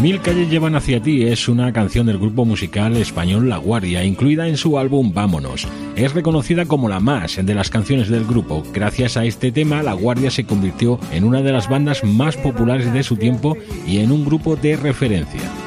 Mil calles llevan hacia ti es una canción del grupo musical español La Guardia, incluida en su álbum Vámonos. Es reconocida como la más de las canciones del grupo. Gracias a este tema, La Guardia se convirtió en una de las bandas más populares de su tiempo y en un grupo de referencia.